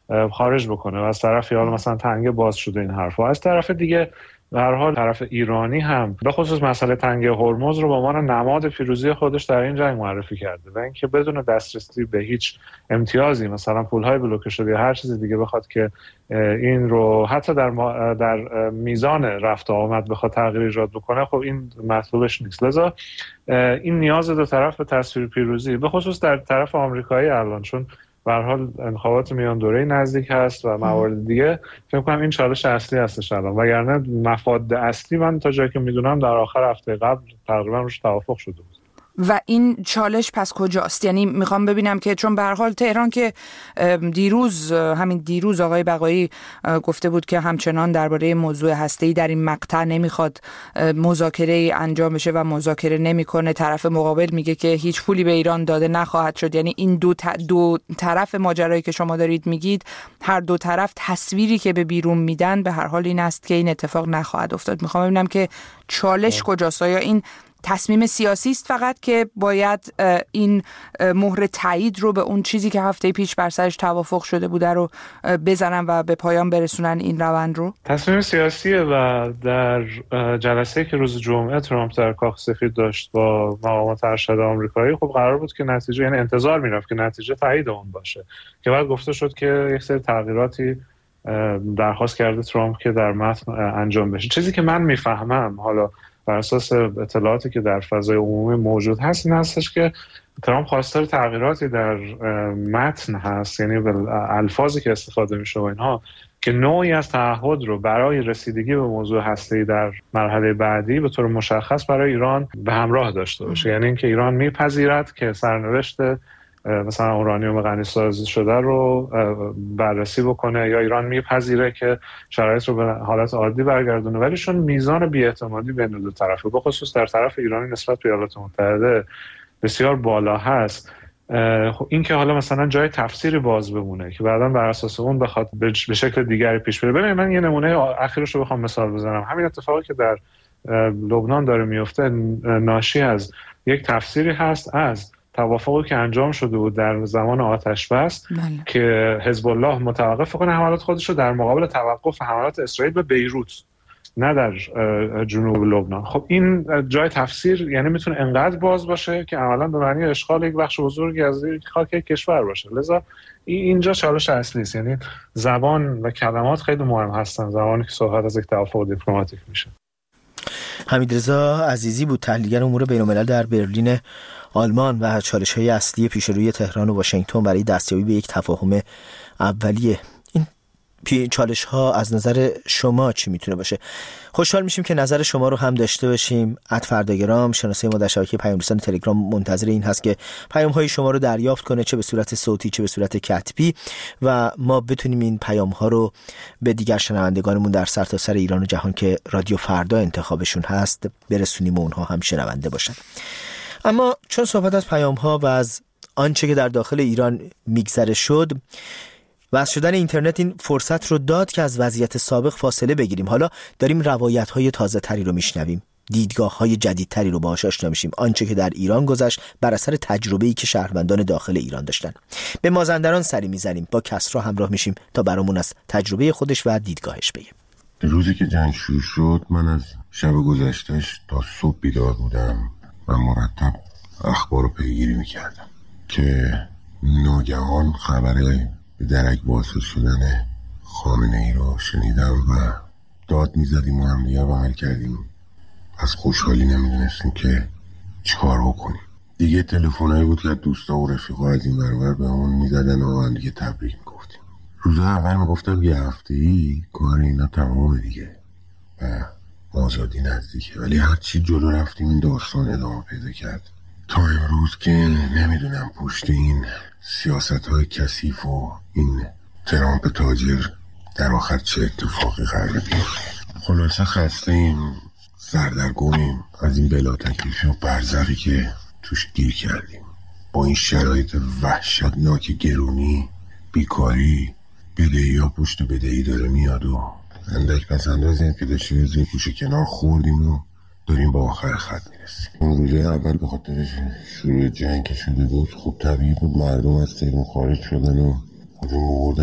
خارج بکنه و از طرف یا مثلا تنگه باز شده این حرفا. از طرف دیگه به هر حال طرف ایرانی هم به خصوص مسئله تنگه هرمز رو به عنوان نماد پیروزی خودش در این جنگ معرفی کرده و اینکه بدون دسترسی به هیچ امتیازی مثلا پول‌های بلوکه شده یا هر چیز دیگه بخواد که این رو حتی در میزان رفت و آمد بخواد تغییر ایجاد بکنه، خب این مطلوبش نیست. لذا این نیاز دو طرف به تصویر پیروزی به خصوص در طرف آمریکایی الان، چون به هر حال انتخابات میان دوره نزدیک هست و موارد دیگه، فکر کنم این چالش اصلی هستش الان، وگرنه مفاد اصلی من تا جایی که میدونم در آخر هفته قبل تقریبا روش توافق شده بود. و این چالش پس کجاست؟ یعنی میخوام ببینم که چون به هر حال تهران که دیروز آقای بقایی گفته بود که همچنان درباره موضوع هسته‌ای در این مقطع نمیخواد مذاکره انجام بشه و مذاکره نمیکنه، طرف مقابل میگه که هیچ پولی به ایران داده نخواهد شد. یعنی این دو طرف ماجرایی که شما دارید میگید، هر دو طرف تصویری که به بیرون میدن به هر حال این است که این اتفاق نخواهد افتاد. میخوام ببینم که چالش کجاست؟ یا این تصمیم سیاسی است فقط که باید این مهر تایید رو به اون چیزی که هفته پیش بر سرش توافق شده بوده رو بزنن و به پایان برسونن این روند رو؟ تصمیم سیاسیه و در جلسه که روز جمعه ترامپ در کاخ سفید داشت با مقامات ارشد آمریکایی، خب قرار بود که نتیجه، یعنی انتظار میرفت که نتیجه تایید اون باشه، که بعد گفته شد که یک سری تغییراتی درخواست کرده ترامپ که در متن انجام بشه. چیزی که من میفهمم حالا بر اساس اطلاعاتی که در فضای عمومی موجود هست این هستش که ترامپ خواستار تغییراتی در متن هست، یعنی الفاظی که استفاده میشه و اینها، که نوعی از تعهد رو برای رسیدگی به موضوع هسته‌ای در مرحله بعدی به طور مشخص برای ایران به همراه داشته باشه. یعنی اینکه ایران میپذیرد که سرنوشت مثلا اورانیوم غنی‌سازی شده رو بررسی بکنه، یا ایران میپذیره که شرایط رو به حالت عادی برگردونه، ولی چون میزان بی‌اعتمادی بین دو طرفه به خصوص در طرف ایرانی نسبت به ایالات متحده بسیار بالا هست، خب این که حالا مثلا جای تفسیری باز بمونه که بعداً بر اساس اون بخواد به شکل دیگری پیش بره. ببینید من یه نمونه اخیرش رو بخوام مثال بزنم، همین اتفاقی که در لبنان داره میفته ناشی از یک تفسیری هست از توافقی که انجام شده بود در زمان آتش بس که حزب الله متوقف کنه حملات خودش رو در مقابل توقف حملات اسرائیل به بیروت، نه در جنوب لبنان. خب این جای تفسیر یعنی میتونه انقدر باز باشه که عملاً به معنی اشغال یک بخش بزرگی از خاک کشور باشه. لذا اینجا چالش اصلی است، یعنی زبان و کلمات خیلی مهم هستن زمانی که صحبت از یک توافق دیپلماتیک میشه. حمیدرضا عزیزی بود، تحلیلگر امور بین‌الملل در برلین آلمان و چالش‌های اصلی پیش روی تهران و واشنگتن برای دستیابی به یک تفاهم اولیه. این چالش‌ها از نظر شما چی میتونه باشه؟ خوشحال میشیم که نظر شما رو هم داشته باشیم. @فرداگرام شناسه ما در شبکه پیام رسان تلگرام منتظر این هست که پیام‌های شما رو دریافت کنه، چه به صورت صوتی چه به صورت کتبی، و ما بتونیم این پیام‌ها رو به دیگر شنوندگانمون در سرتاسر ایران و جهان که رادیو فردا انتخابشون هست برسونیم و اونها هم شنونده باشن. اما چون صحبت از پیام‌ها و از آنچه که در داخل ایران میگذره شد، واسه شدن اینترنت این فرصت رو داد که از وضعیت سابق فاصله بگیریم. حالا داریم روایت‌های تازه‌تری رو میشنویم، دیدگاه‌های جدیدتری رو باهاش آشنا میشیم، آنچه که در ایران گذشت بر اثر تجربه‌ای که شهروندان داخل ایران داشتن. به مازندران سری میزنیم، با کسرا همراه میشیم تا برامون از تجربه خودش و دیدگاهش بگه. روزی که جنگ شروع شد من از شب گذشتهش تا صبح بیدار بودم و مرتب اخبار رو پیگیری میکردم که ناگهان خبره به درک واصل شدن خامنه‌ای رو شنیدم و داد میزدیم و هم دیگه بغل کردیم. از خوشحالی نمیدونستیم که چیکار بکنیم. دیگه تلفنایی بود که دوستا و رفیقا از این برابر به همون میزدن و هم دیگه تبریک میگفتیم. روز اول میگفتم یه هفته‌ای کار اینا تمامه دیگه و آزادی نزدیکه، ولی هرچی جلو رفتیم این داستان ادامه پیدا کرد تا امروز که نمیدونم پشت این سیاست‌های کثیف و این ترامپ تاجر در آخر چه اتفاقی قرار بیفته. خلاصه خسته‌ایم، سردرگمیم از این بلا تکلیفی و برزخی که توش گیر کردیم. با این شرایط وحشتناک گرونی، بیکاری، بدهی ها پشت بدهی داره میاد و اندک پس اندازیم که داشتیم از این کوشه کنار خوردیم و داریم با آخر خط میرسیم. اون روزه اول به خاطر شروع جنگ که شده بود خب طبیعی بود مردم از تهران خارج شدن و